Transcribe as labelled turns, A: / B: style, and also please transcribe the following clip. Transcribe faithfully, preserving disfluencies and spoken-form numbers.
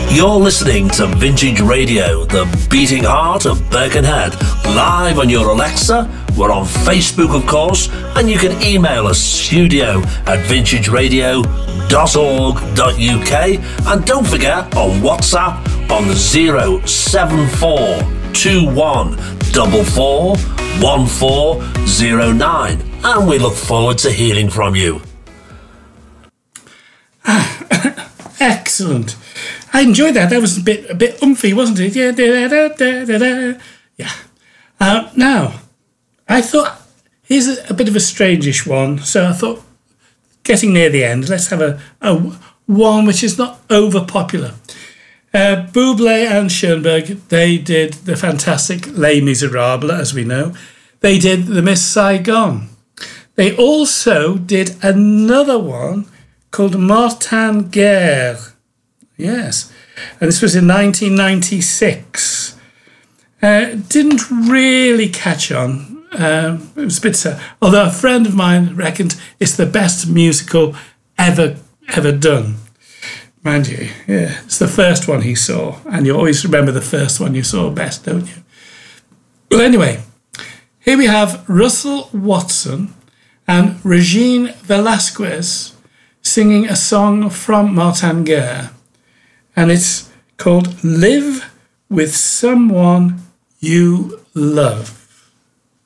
A: You're listening to Vintage Radio, the beating heart of Birkenhead, live on your Alexa. We're on Facebook, of course, and you can email us studio at vintage radio dot org dot U K. And don't forget, on WhatsApp on zero seven four two one four four one four zero nine. And we look forward to hearing from you.
B: Excellent. I enjoyed that. That was a bit a bit umphy, wasn't it? Yeah. Da, da, da, da, da. Yeah. Uh, now, I thought, here's a, a bit of a strangish one. So I thought, getting near the end, let's have a, a one which is not over popular. Uh, Bublé and Schoenberg, they did the fantastic Les Miserables, as we know. They did the Miss Saigon. They also did another one called Martin Guerre. Yes. And this was in nineteen ninety-six. Uh, didn't really catch on. Um, it was a bit sad. Although a friend of mine reckoned it's the best musical ever, ever done. Mind you, yeah, it's the first one he saw. And you always remember the first one you saw best, don't you? Well, anyway, here we have Russell Watson and Regine Velasquez singing a song from Martin Guerre. And it's called Live with Someone You Love.